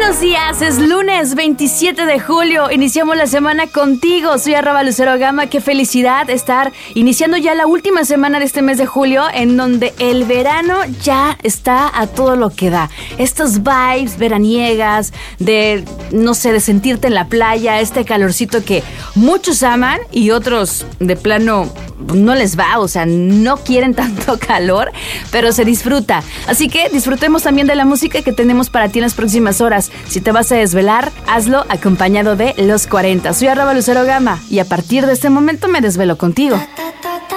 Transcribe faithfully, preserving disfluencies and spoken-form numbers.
Buenos días, es lunes veintisiete de julio, iniciamos la semana contigo, soy arroba Lucero Gama, qué felicidad estar iniciando ya la última semana de este mes de julio, en donde el verano ya está a todo lo que da. Estos vibes veraniegas, de, no sé, de sentirte en la playa, este calorcito que muchos aman y otros de plano no les va, o sea, no quieren tanto calor, pero se disfruta. Así que disfrutemos también de la música que tenemos para ti en las próximas horas. Si te vas a desvelar, hazlo acompañado de Los cuarenta. Soy arroba Lucero Gama y a partir de este momento me desvelo contigo.